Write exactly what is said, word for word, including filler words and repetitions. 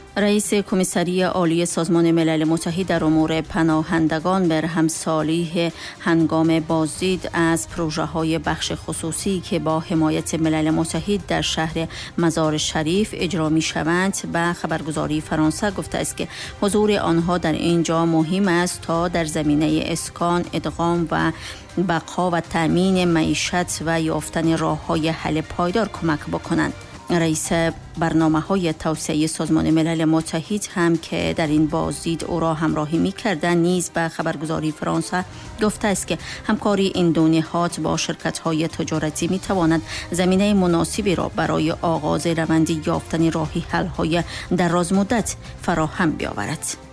رئیس کمیسری عالی سازمان ملل متحد در امور پناهندگان برهم صالح هنگام بازدید از پروژه‌های بخش خصوصی که با حمایت ملل متحد در شهر مزار شریف اجرا می‌شوند به خبرگزاری فرانسه گفته است که حضور آنها در اینجا مهم است تا در زمینه اسکان، ادغام و بقا و تأمین معیشت و یافتن راه‌های حل پایدار کمک بکنند. رئیس برنامه‌های توسعه سازمان ملل متحد هم که در این بازدید او را همراهی می‌کردند نیز به خبرگزاری فرانسه گفته است که همکاری این دو نهاد با شرکت‌های تجارتی می‌تواند زمینه مناسبی را برای آغاز روند یافتن راه حل‌های درازمدت فراهم بیاورد.